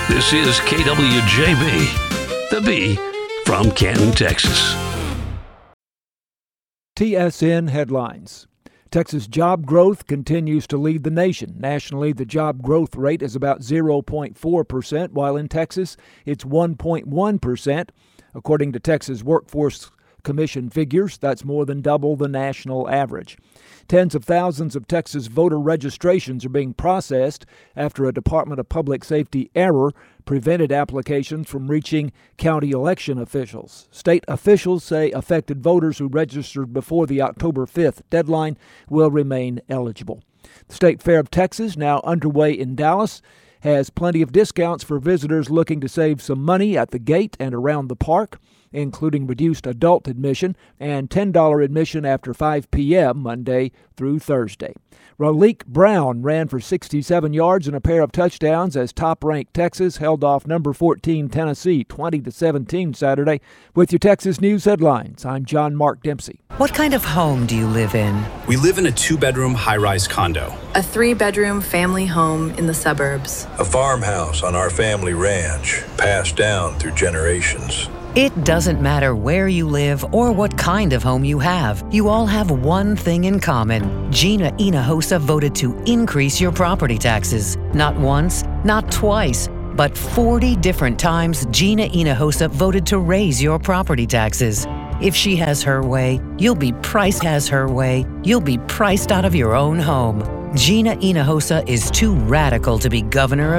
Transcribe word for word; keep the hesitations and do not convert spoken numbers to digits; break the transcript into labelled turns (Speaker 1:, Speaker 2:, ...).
Speaker 1: This is K W J B, the B from Canton, Texas.
Speaker 2: T S N headlines. Texas job growth continues to lead the nation. Nationally, the job growth rate is about zero point four percent, while in Texas, it's one point one percent. According to Texas Workforce Commission figures, that's more than double the national average. Tens of thousands of Texas voter registrations are being processed after a Department of Public Safety error prevented applications from reaching county election officials. State officials say affected voters who registered before the October fifth deadline will remain eligible. The State Fair of Texas, now underway in Dallas, has plenty of discounts for visitors looking to save some money at the gate and around the park, including reduced adult admission and ten dollars admission after five p.m. Monday through Thursday. Raleek Brown ran for sixty-seven yards and a pair of touchdowns as top-ranked Texas held off number fourteen Tennessee twenty to seventeen Saturday. With your Texas News headlines, I'm John Mark Dempsey.
Speaker 3: What kind of home do you live in?
Speaker 4: We live in a two-bedroom high-rise condo.
Speaker 5: A three-bedroom family home in the suburbs.
Speaker 6: A farmhouse on our family ranch, passed down through generations.
Speaker 3: It doesn't matter where you live or what kind of home you have. You all have one thing in common. Gina Hinojosa voted to increase your property taxes. Not once, not twice, but forty different times Gina Hinojosa voted to raise your property taxes. If she has her way, you'll be priced has her way, you'll be priced out of your own home. Gina Hinojosa is too radical to be governor of